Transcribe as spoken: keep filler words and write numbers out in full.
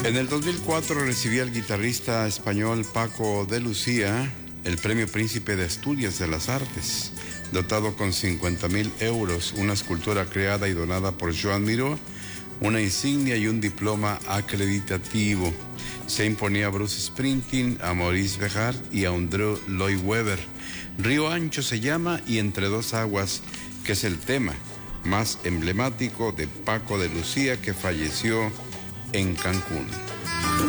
En el dos mil cuatro recibía el guitarrista español Paco de Lucía el Premio Príncipe de Asturias de las Artes, dotado con cincuenta mil euros, una escultura creada y donada por Joan Miró, una insignia y un diploma acreditativo. Se imponía a Bruce Springsteen, a Maurice Béjart y a Andrew Lloyd Webber. Río Ancho se llama y Entre dos aguas, que es el tema más emblemático de Paco de Lucía, que falleció en Cancún.